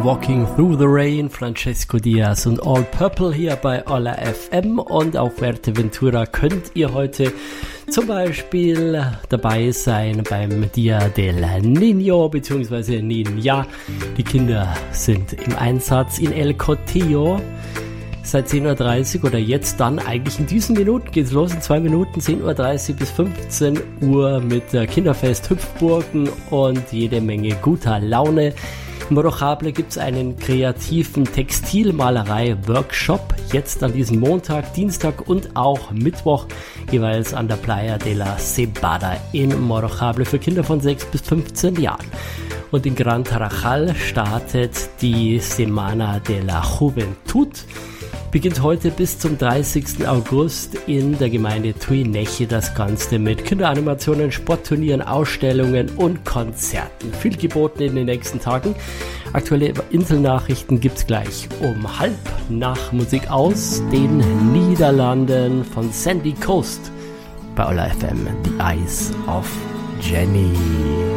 Walking Through the Rain, Francesco Diaz und All Purple hier bei Olla FM, und auf Fuerteventura könnt ihr heute zum Beispiel dabei sein beim Dia del Niño bzw. Niña. Die Kinder sind im Einsatz in El Cotillo. Seit 10.30 Uhr oder jetzt dann eigentlich in diesen Minuten geht's los, in 2 Minuten, 10.30 Uhr bis 15 Uhr mit Kinderfest, Hüpfburgen und jede Menge guter Laune. In Morocable gibt's einen kreativen Textilmalerei-Workshop, jetzt an diesem Montag, Dienstag und auch Mittwoch, jeweils an der Playa de la Cebada in Morocable für Kinder von 6 bis 15 Jahren. Und in Gran Tarajal startet die Semana de la Juventud. Beginnt heute bis zum 30. August in der Gemeinde Tuineche das Ganze mit Kinderanimationen, Sportturnieren, Ausstellungen und Konzerten. Viel geboten in den nächsten Tagen. Aktuelle Inselnachrichten gibt's gleich um 5:30 Musik aus den Niederlanden von Sandy Coast bei Olla FM, The Eyes of Jenny.